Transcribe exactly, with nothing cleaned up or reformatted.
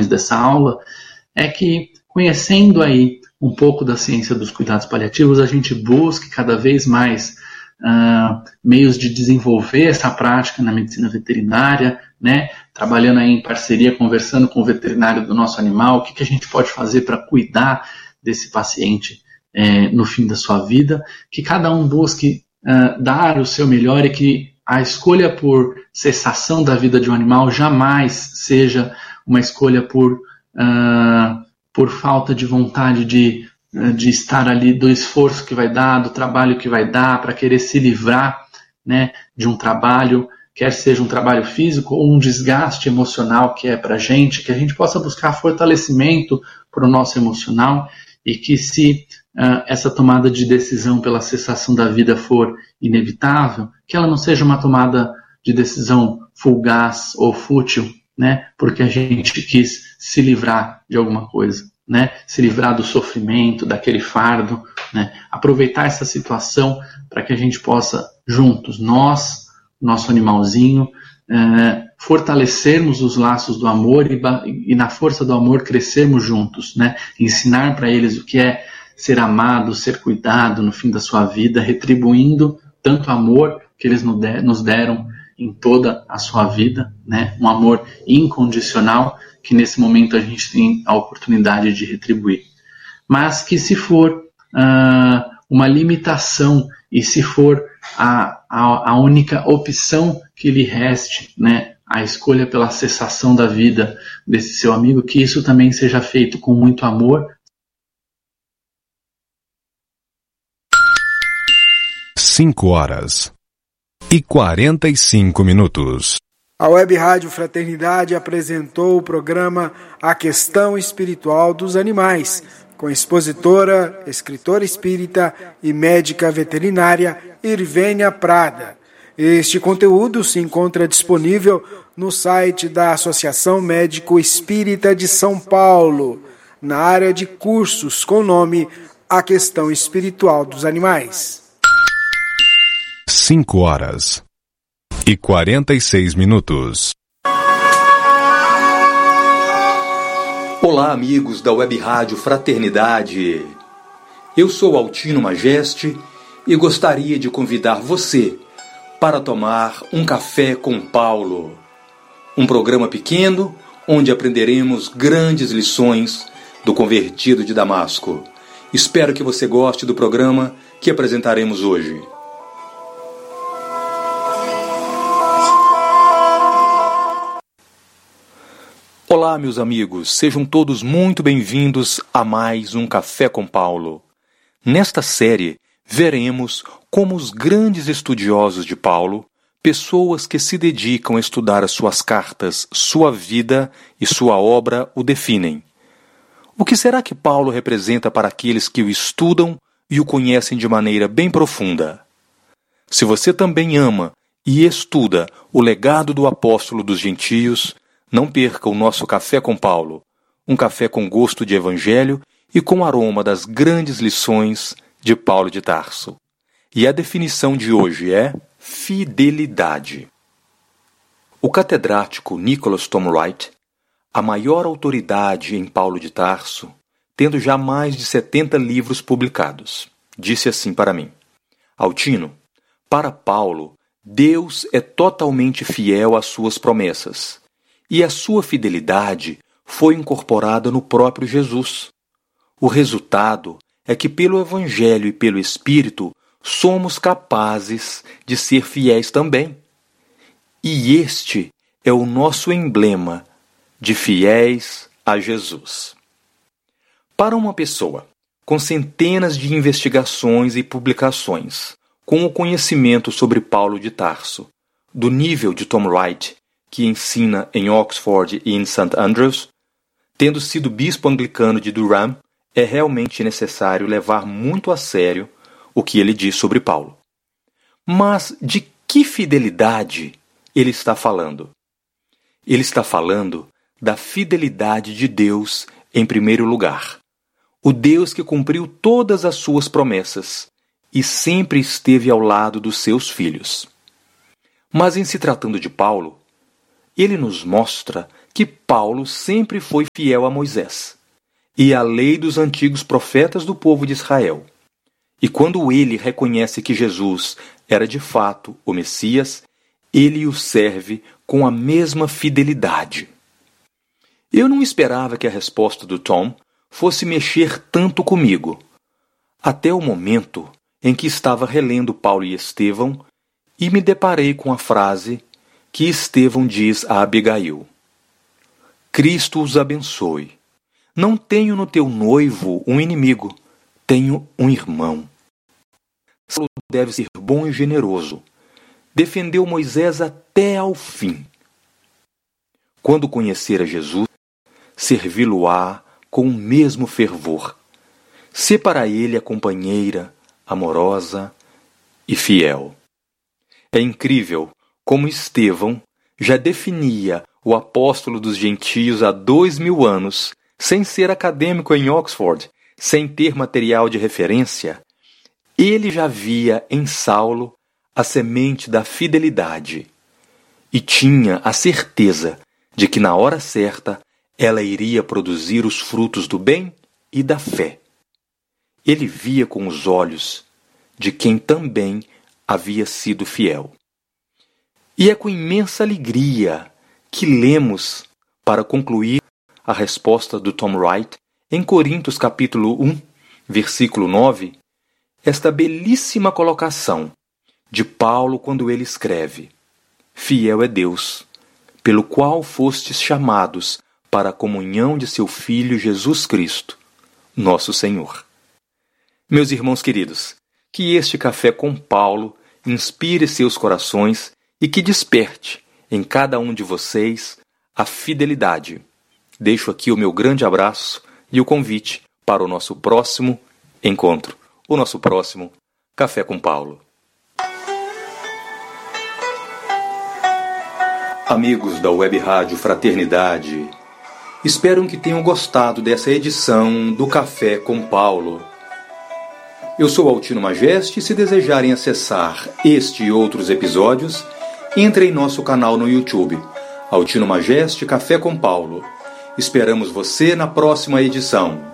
dessa aula é que, conhecendo aí um pouco da ciência dos cuidados paliativos, a gente busque cada vez mais uh, meios de desenvolver essa prática na medicina veterinária, né? Trabalhando aí em parceria, conversando com o veterinário do nosso animal, o que, que a gente pode fazer para cuidar desse paciente é, no fim da sua vida, que cada um busque uh, dar o seu melhor e que a escolha por cessação da vida de um animal jamais seja uma escolha por... Uh, por falta de vontade de, de estar ali, do esforço que vai dar, do trabalho que vai dar, para querer se livrar, né, de um trabalho, quer seja um trabalho físico ou um desgaste emocional que é para a gente, que a gente possa buscar fortalecimento para o nosso emocional e que se uh, essa tomada de decisão pela cessação da vida for inevitável, que ela não seja uma tomada de decisão fugaz ou fútil, né, porque a gente quis se livrar de alguma coisa, né, se livrar do sofrimento, daquele fardo, né, aproveitar essa situação para que a gente possa, juntos, nós, nosso animalzinho, é, fortalecermos os laços do amor e, e na força do amor crescermos juntos, né, ensinar para eles o que é ser amado, ser cuidado no fim da sua vida, retribuindo tanto amor que eles nos deram em toda a sua vida, né? Um amor incondicional que nesse momento a gente tem a oportunidade de retribuir. Mas que se for uh, uma limitação e se for a, a, a única opção que lhe reste, né? A escolha pela cessação da vida desse seu amigo, que isso também seja feito com muito amor. Cinco horas e quarenta e cinco minutos. A Web Rádio Fraternidade apresentou o programa A Questão Espiritual dos Animais, com a expositora, escritora espírita e médica veterinária Irvênia Prada. Este conteúdo se encontra disponível no site da Associação Médico Espírita de São Paulo, na área de cursos com o nome A Questão Espiritual dos Animais. Cinco horas e quarenta e seis minutos. Olá, amigos da Web Rádio Fraternidade. Eu sou Altino Majeste e gostaria de convidar você para tomar um café com Paulo. Um programa pequeno onde aprenderemos grandes lições do convertido de Damasco. Espero que você goste do programa que apresentaremos hoje. Olá, meus amigos, sejam todos muito bem-vindos a mais um Café com Paulo. Nesta série, veremos como os grandes estudiosos de Paulo, pessoas que se dedicam a estudar as suas cartas, sua vida e sua obra o definem. O que será que Paulo representa para aqueles que o estudam e o conhecem de maneira bem profunda? Se você também ama e estuda o legado do apóstolo dos gentios, não perca o nosso Café com Paulo, um café com gosto de evangelho e com aroma das grandes lições de Paulo de Tarso. E a definição de hoje é fidelidade. O catedrático Nicholas Tomwright, a maior autoridade em Paulo de Tarso, tendo já mais de setenta livros publicados, disse assim para mim: Altino, para Paulo, Deus é totalmente fiel às suas promessas. E a sua fidelidade foi incorporada no próprio Jesus. O resultado é que pelo Evangelho e pelo Espírito somos capazes de ser fiéis também. E este é o nosso emblema de fiéis a Jesus. Para uma pessoa com centenas de investigações e publicações, com o conhecimento sobre Paulo de Tarso, do nível de Tomwright, que ensina em Oxford e em Saint Andrews, tendo sido bispo anglicano de Durham, é realmente necessário levar muito a sério o que ele diz sobre Paulo. Mas de que fidelidade ele está falando? Ele está falando da fidelidade de Deus em primeiro lugar. O Deus que cumpriu todas as suas promessas e sempre esteve ao lado dos seus filhos. Mas em se tratando de Paulo, ele nos mostra que Paulo sempre foi fiel a Moisés e à lei dos antigos profetas do povo de Israel. E quando ele reconhece que Jesus era de fato o Messias, ele o serve com a mesma fidelidade. Eu não esperava que a resposta do Tom fosse mexer tanto comigo, até o momento em que estava relendo Paulo e Estevão e me deparei com a frase que Estevão diz a Abigail: Cristo os abençoe. Não tenho no teu noivo um inimigo, tenho um irmão. Saulo deve ser bom e generoso. Defendeu Moisés até ao fim. Quando conhecer a Jesus, servi-lo-á com o mesmo fervor. Sê para ele a companheira, amorosa e fiel. É incrível como Estevão já definia o apóstolo dos gentios há dois mil anos, sem ser acadêmico em Oxford, sem ter material de referência. Ele já via em Saulo a semente da fidelidade e tinha a certeza de que na hora certa ela iria produzir os frutos do bem e da fé. Ele via com os olhos de quem também havia sido fiel. E é com imensa alegria que lemos, para concluir, a resposta do Tom Wright em Coríntios capítulo um, versículo nove, esta belíssima colocação de Paulo quando ele escreve: Fiel é Deus, pelo qual fostes chamados para a comunhão de seu Filho Jesus Cristo, nosso Senhor. Meus irmãos queridos, que este café com Paulo inspire seus corações e que desperte em cada um de vocês a fidelidade. Deixo aqui o meu grande abraço e o convite para o nosso próximo encontro, o nosso próximo Café com Paulo. Amigos da Web Rádio Fraternidade, espero que tenham gostado dessa edição do Café com Paulo. Eu sou Altino Majeste e se desejarem acessar este e outros episódios, entre em nosso canal no YouTube, Altino Majeste Café com Paulo. Esperamos você na próxima edição.